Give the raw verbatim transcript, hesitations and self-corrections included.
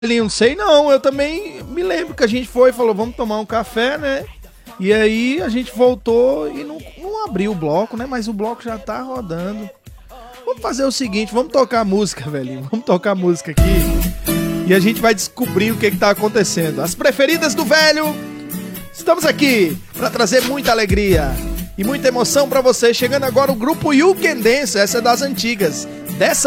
Não sei não, eu também me lembro que a gente foi e falou, vamos tomar um café, né? E aí a gente voltou e não, não abriu o bloco, né? Mas o bloco já tá rodando. Vamos fazer o seguinte, vamos tocar música, velhinho. Vamos tocar música aqui e a gente vai descobrir o que que tá acontecendo. As preferidas do velho. Estamos aqui para trazer muita alegria e muita emoção para você. Chegando agora o grupo You Can Dance, essa é das antigas. Dessa